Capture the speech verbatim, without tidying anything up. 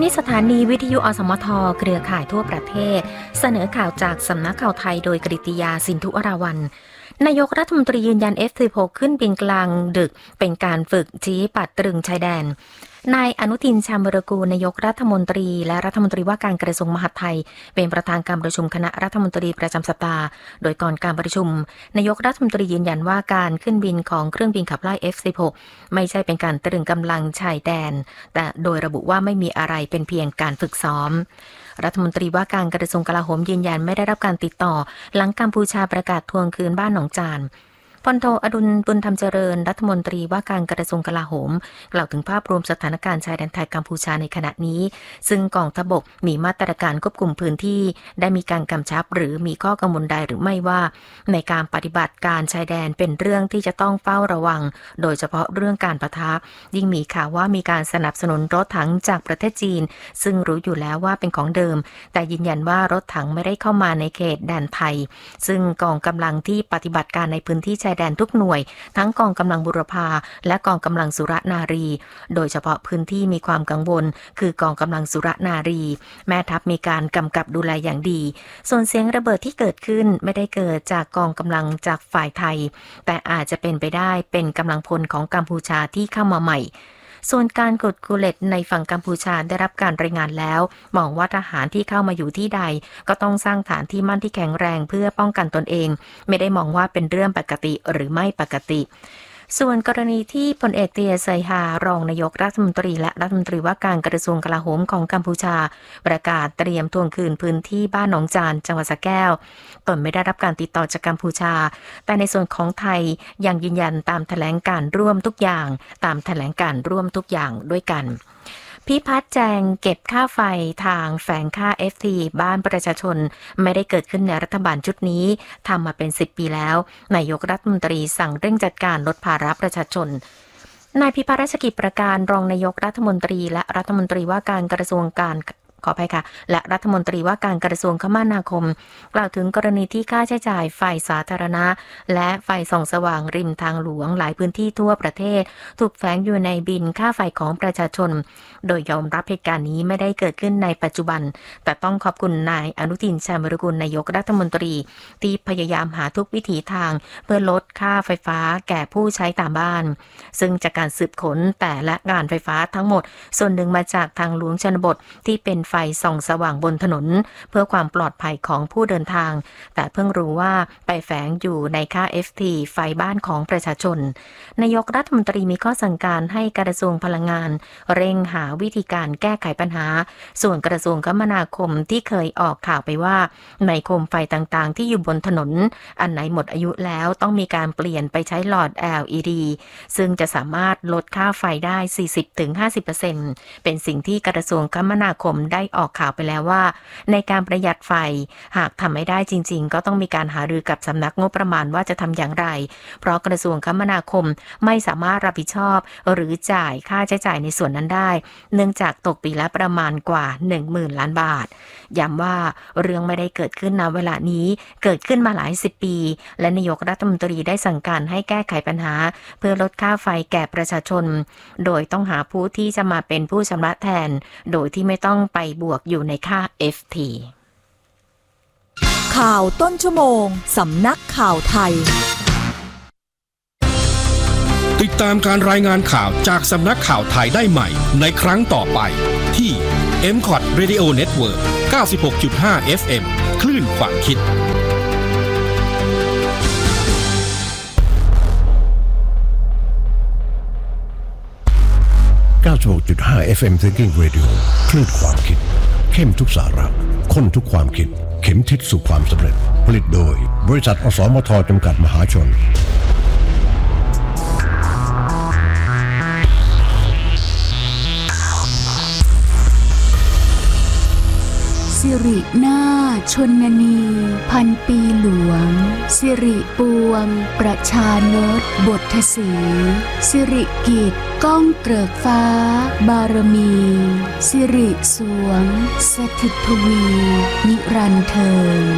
สถานีวิทยุอสมทเครือข่ายทั่วประเทศเสนอข่าวจากสำนักข่าวไทยโดยกฤติยาสินธุอราวัลย์นายกรัฐมนตรียืนยัน เอฟ สิบหก ขึ้นบินกลางดึกเป็นการฝึกชี้ปัดตรึงชายแดนนายอนุทินชาญวิรากูลนายกรัฐมนตรีและรัฐมนตรีว่าการกระทรวงมหาดไทยเป็นประธานการประชุมคณะรัฐมนตรีประจำสัปดาห์โดยก่อนการประชุมนายกรัฐมนตรียืนยันว่าการขึ้นบินของเครื่องบินขับไล่ เอฟ สิบหก ไม่ใช่เป็นการตรึงกำลังชายแดนแต่โดยระบุว่าไม่มีอะไรเป็นเพียงการฝึกซ้อมรัฐมนตรีว่าการกระทรวงกลาโหมยืนยันไม่ได้รับการติดต่อหลังกัมพูชาประกาศทวงคืนบ้านหนองจานพลโทอดุลบุญธรรมเจริญรัฐมนตรีว่าการกระทรวงกลาโหมกล่าวถึงภาพรวมสถานการณ์ชายแดนไทยกัมพูชาในขณะนี้ซึ่งกองทัพบกมีมาตรการควบคุมพื้นที่ได้มีการกำชับหรือมีข้อกังวลใดหรือไม่ว่าในการปฏิบัติการชายแดนเป็นเรื่องที่จะต้องเฝ้าระวังโดยเฉพาะเรื่องการปะทะยิ่งมีข่าวว่ามีการสนับสนุนรถถังจากประเทศจีนซึ่งรู้อยู่แล้วว่าเป็นของเดิมแต่ยืนยันว่ารถถังไม่ได้เข้ามาในเขตแดนไทยซึ่งกองกำลังที่ปฏิบัติการในพื้นที่ชายแดนทุกหน่วยทั้งกองกำลังบุรพาและกองกำลังสุรนารีโดยเฉพาะพื้นที่มีความกังวลคือกองกำลังสุรนารีแม่ทัพมีการกำกับดูแลอย่างดีส่วนเสียงระเบิดที่เกิดขึ้นไม่ได้เกิดจากกองกำลังจากฝ่ายไทยแต่อาจจะเป็นไปได้เป็นกำลังพลของกัมพูชาที่เข้ามาใหม่ส่วนการกดกุเลตในฝั่งกัมพูชาได้รับการรายงานแล้วมองว่าทหารที่เข้ามาอยู่ที่ใดก็ต้องสร้างฐานที่มั่นที่แข็งแรงเพื่อป้องกันตนเองไม่ได้มองว่าเป็นเรื่องปกติหรือไม่ปกติส่วนกรณีที่พลเอกเตียไซฮารองนายกรัฐมนตรีและรัฐมนตรีว่าการกระทรวงกลาโหมของกัมพูชาประกาศเตรียมทวงคืนพื้นที่บ้านหนองจานจังหวัดสระแก้วตนไม่ได้รับการติดต่อจากกัมพูชาแต่ในส่วนของไทยยังยืนยันตามแถลงการร่วมทุกอย่างตามแถลงการร่วมทุกอย่างด้วยกันพิพัฒน์แจงเก็บค่าไฟทางแฝงค่า เอฟ ที บ้านประชาชนไม่ได้เกิดขึ้นในรัฐบาลชุดนี้ทำมาเป็นสิบปีแล้วนายกรัฐมนตรีสั่งเร่งจัดการลดภาระประชาชนนายพิพัฒน์รัชกิจประการรองนายกรัฐมนตรีและรัฐมนตรีว่าการกระทรวงการขออภัยค่ะและรัฐมนตรีว่าการกระทรวงคมนาคมกล่าวถึงกรณีที่ค่าใช้จ่ายไฟสาธารณะและไฟส่องสว่างริมทางหลวงหลายพื้นที่ทั่วประเทศถูกแฝงอยู่ในบินค่าไฟของประชาชนโดยยอมรับเหตุการณ์นี้ไม่ได้เกิดขึ้นในปัจจุบันแต่ต้องขอบคุณนายอนุทินชาญวิรากูลนายกรัฐมนตรีที่พยายามหาทุกวิถีทางเพื่อลดค่าไฟฟ้าแก่ผู้ใช้ตามบ้านซึ่งจากการสืบค้นแต่ละงานไฟฟ้าทั้งหมดส่วนหนึ่งมาจากทางหลวงชนบทที่เป็นไฟส่องสว่างบนถนนเพื่อความปลอดภัยของผู้เดินทางแต่เพิ่งรู้ว่าไปแฝงอยู่ในค่า เอฟ ที ไฟบ้านของประชาชนนายกรัฐมนตรีมีข้อสั่งการให้กระทรวงพลังงานเร่งหาวิธีการแก้ไขปัญหาส่วนกระทรวงคมนาคมที่เคยออกข่าวไปว่าในโคมไฟต่างๆที่อยู่บนถนนอันไหนหมดอายุแล้วต้องมีการเปลี่ยนไปใช้หลอด แอล อี ดี ซึ่งจะสามารถลดค่าไฟได้ สี่สิบถึงห้าสิบเปอร์เซ็นต์ เป็นสิ่งที่กระทรวงคมนาคมได้ออกข่าวไปแล้วว่าในการประหยัดไฟหากทำไม่ได้จริงๆก็ต้องมีการหารือกับสำนักงบประมาณว่าจะทำอย่างไรเพราะกระทรวงคมนาคมไม่สามารถรับผิดชอบหรือจ่ายค่าใช้จ่ายในส่วนนั้นได้เนื่องจากตกปีละประมาณกว่า หนึ่งหมื่น ล้านบาทย้ำว่าเรื่องไม่ได้เกิดขึ้นณเวลานี้เกิดขึ้นมาหลายสิบปีและนายกรัฐมนตรีได้สั่งการให้แก้ไขปัญหาเพื่อลดค่าไฟแก่ประชาชนโดยต้องหาผู้ที่จะมาเป็นผู้ชำระแทนโดยที่ไม่ต้องไปบวกอยู่ในค่า เอฟ ทีข่าวต้นชั่วโมงสำนักข่าวไทยติดตามการรายงานข่าวจากสำนักข่าวไทยได้ใหม่ในครั้งต่อไปที่ เอ็ม คอท Radio Network เก้าสิบหกจุดห้า เอฟ เอ็ม คลื่นความคิดเก้าสิบหกจุดห้า เอฟ เอ็ม Thinking Radio คลื่นความคิดเข้มทุกสาระข้นทุกความคิดเข็มทิศสู่ความสำเร็จผลิตโดยบริษัทอสมทจำกัดมหาชนสิรินาชนนีพันปีหลวงสิริปวงประชานตบททศีสิริกิจก้องเกริกฟ้าบารมีสิริสวงสถิตทวีนิรันดร์เทิน